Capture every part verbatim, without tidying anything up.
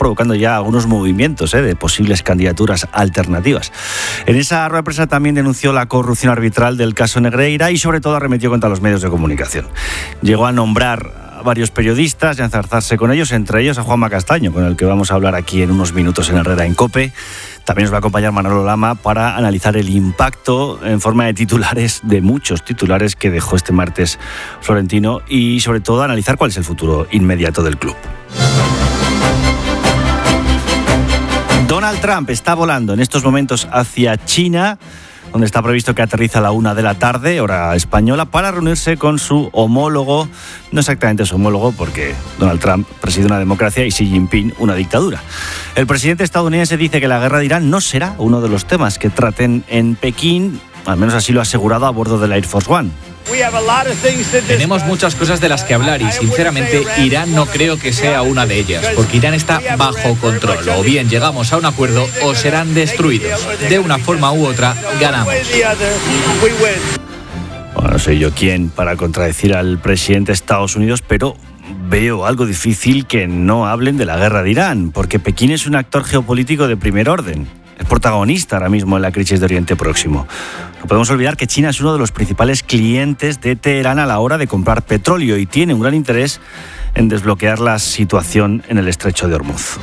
provocando ya algunos movimientos ¿eh? de posibles candidaturas alternativas. En esa rueda de prensa también denunció la corrupción arbitral del caso Negreira y sobre todo arremetió contra los medios de comunicación. Llegó a nombrar a varios periodistas y a enzarzarse con ellos, entre ellos a Juanma Castaño, con el que vamos a hablar aquí en unos minutos en Herrera en COPE. También nos va a acompañar Manolo Lama para analizar el impacto en forma de titulares, de muchos titulares que dejó este martes Florentino y sobre todo analizar cuál es el futuro inmediato del club. Donald Trump está volando en estos momentos hacia China, donde está previsto que aterriza a la una de la tarde, hora española, para reunirse con su homólogo, no exactamente su homólogo, porque Donald Trump preside una democracia y Xi Jinping una dictadura. El presidente estadounidense dice que la guerra de Irán no será uno de los temas que traten en Pekín, al menos así lo ha asegurado a bordo del Air Force One. Tenemos muchas cosas de las que hablar y sinceramente Irán no creo que sea una de ellas, porque Irán está bajo control. O bien llegamos a un acuerdo o serán destruidos. De una forma u otra, ganamos. Bueno, no soy yo quien para contradecir al presidente de Estados Unidos, pero veo algo difícil que no hablen de la guerra de Irán, porque Pekín es un actor geopolítico de primer orden. Es protagonista ahora mismo en la crisis de Oriente Próximo. No podemos olvidar que China es uno de los principales clientes de Teherán a la hora de comprar petróleo y tiene un gran interés en desbloquear la situación en el estrecho de Hormuz.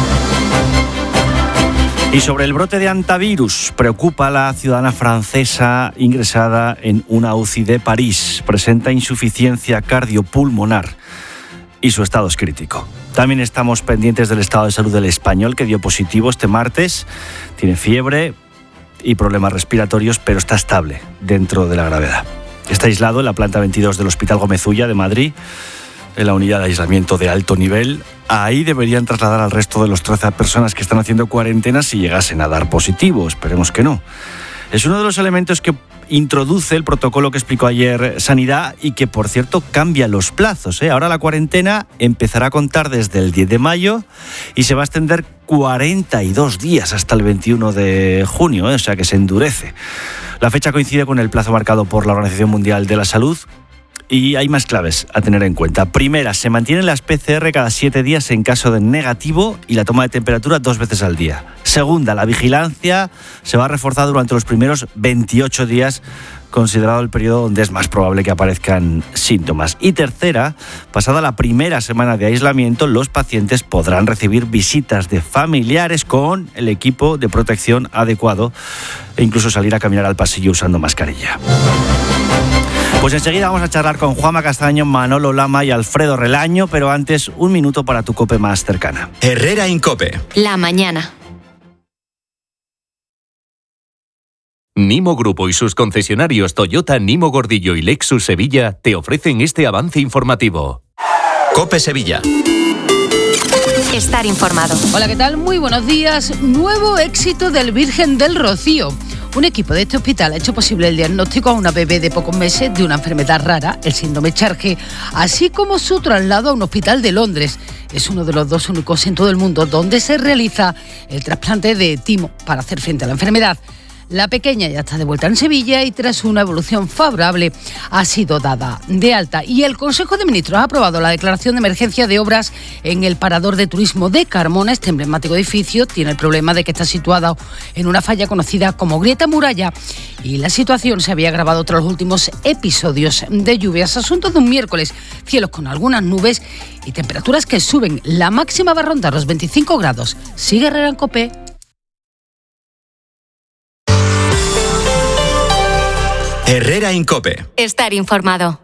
Y sobre el brote de hantavirus, preocupa a la ciudadana francesa ingresada en una U C I de París. Presenta insuficiencia cardiopulmonar y su estado es crítico. También estamos pendientes del estado de salud del español, que dio positivo este martes. Tiene fiebre y problemas respiratorios, pero está estable dentro de la gravedad. Está aislado en la planta veintidós del Hospital Gómez Ulla de Madrid, en la unidad de aislamiento de alto nivel. Ahí deberían trasladar al resto de los trece personas que están haciendo cuarentena si llegasen a dar positivo. Esperemos que no. Es uno de los elementos que introduce el protocolo que explicó ayer Sanidad y que, por cierto, cambia los plazos, ¿eh? Ahora la cuarentena empezará a contar desde el diez de mayo y se va a extender cuarenta y dos días hasta el veintiuno de junio, ¿eh? O sea que se endurece. La fecha coincide con el plazo marcado por la Organización Mundial de la Salud. Y hay más claves a tener en cuenta. Primera, se mantienen las P C R cada siete días en caso de negativo y la toma de temperatura dos veces al día. Segunda, la vigilancia se va a reforzar durante los primeros veintiocho días, considerado el periodo donde es más probable que aparezcan síntomas. Y tercera, pasada la primera semana de aislamiento, los pacientes podrán recibir visitas de familiares con el equipo de protección adecuado e incluso salir a caminar al pasillo usando mascarilla. Pues enseguida vamos a charlar con Juanma Castaño, Manolo Lama y Alfredo Relaño, pero antes un minuto para tu COPE más cercana. Herrera en COPE. La mañana. Nimo Grupo y sus concesionarios Toyota, Nimo Gordillo y Lexus Sevilla te ofrecen este avance informativo. COPE Sevilla. Estar informado. Hola, ¿qué tal? Muy buenos días. Nuevo éxito del Virgen del Rocío. Un equipo de este hospital ha hecho posible el diagnóstico a una bebé de pocos meses de una enfermedad rara, el síndrome Charge, así como su traslado a un hospital de Londres. Es uno de los dos únicos en todo el mundo donde se realiza el trasplante de timo para hacer frente a la enfermedad. La pequeña ya está de vuelta en Sevilla y tras una evolución favorable ha sido dada de alta. Y el Consejo de Ministros ha aprobado la declaración de emergencia de obras en el Parador de Turismo de Carmona. Este emblemático edificio tiene el problema de que está situado en una falla conocida como grieta muralla y la situación se había agravado tras los últimos episodios de lluvias. Asunto de un miércoles, cielos con algunas nubes y temperaturas que suben. La máxima va a rondar los veinticinco grados. Sigue Herrera en COPE. Herrera en COPE. Estar informado.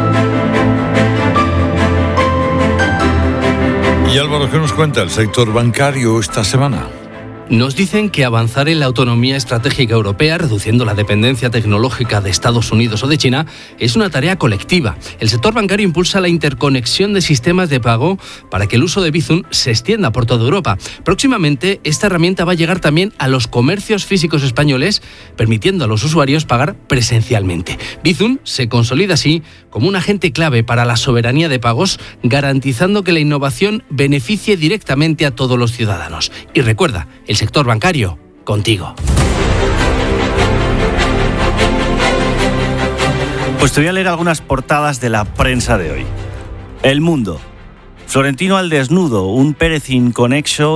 Y Álvaro, ¿qué nos cuenta el sector bancario esta semana? Nos dicen que avanzar en la autonomía estratégica europea, reduciendo la dependencia tecnológica de Estados Unidos o de China, es una tarea colectiva. El sector bancario impulsa la interconexión de sistemas de pago para que el uso de Bizum se extienda por toda Europa. Próximamente, esta herramienta va a llegar también a los comercios físicos españoles, permitiendo a los usuarios pagar presencialmente. Bizum se consolida así como un agente clave para la soberanía de pagos, garantizando que la innovación beneficie directamente a todos los ciudadanos. Y recuerda, el sector bancario, contigo. Pues te voy a leer algunas portadas de la prensa de hoy. El Mundo. Florentino al desnudo, un Pérez inconexo